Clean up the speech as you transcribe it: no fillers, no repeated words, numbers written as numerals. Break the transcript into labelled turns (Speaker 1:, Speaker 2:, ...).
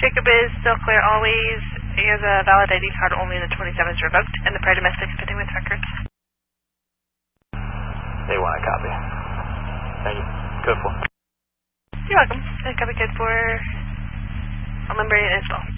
Speaker 1: Jacob is still clear always. He has a valid ID card, only the 27 is revoked, and the prior domestic fitting with records.
Speaker 2: They want a copy. Thank you. Code 4.
Speaker 1: You're welcome. And copy code 4. I'll number it as well.